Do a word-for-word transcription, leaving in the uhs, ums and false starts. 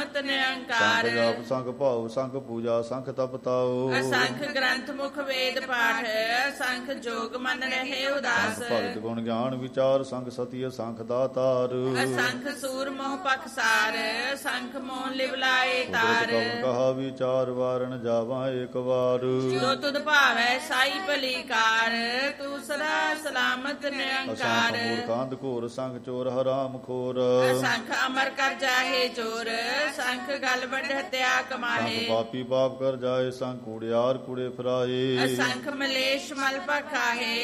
ਸਲਾਮਤ ਨਿਰੰਕਾਰ। ਸੰਖ ਜਪ ਸੰਖ ਭਾਉ ਸੰਖ ਪੂਜਾ ਸੰਖ ਤਪ ਤਾਉ। ਅਸੰਖ ਗ੍ਰੰਥ ਮੁਖ ਵੇਦ ਪਾਠ ਅਸੰਖ ਜੋਗ ਮਨ ਰਹੇ ਉਦਾਸ। ਭਗਤ ਗੁਣ ਗਿਆਨ ਵਿਚਾਰ ਸੰਖ ਸਤਿ ਸੰਖ ਦਾਤਾਰ। ਅਸੰਖ ਸੂਰ ਮੋਹ ਪਖਸਾਰ ਅਸੰਖ ਮੋਹ ਲਿਵਲਾਏ ਤਾਰ। ਕਵਨ ਕਹਾ ਵਿਚਾਰ ਵਾਰਨ ਜਾਵਾਂ ਏਕ ਵਾਰ। ਜੋ ਤੁਧ ਭਾਵੈ ਸਾਈ ਭਲੀ ਕਾਰ ਤੂੰ ਸਦਾ ਸਲਾਮਤ ਨਿਰੰਕਾਰ। ਅਸੰਖ ਮੂਰਖਾਂਧ ਘੋਰ ਸੰਖ ਚੋਰ ਹਰਾਮ ਖੋਰ। ਅਸੰਖ ਅਮਰ ਕਰ ਜਾਹੇ ਚੋਰ ਸੰਖ ਗਲ ਵੱਢ ਹਤਿਆ ਕਮਾਹੇ। ਸੰਖ ਪਾਪੀ ਪਾਪ ਕਰ ਜਾਏ ਸੰਖ ਕੂੜਿਆਰ ਕੂੜੇ ਫਰਾਏ। ਅਸੰਖ ਮਲੇਸ਼ ਮਲ ਪਖਾਹੇ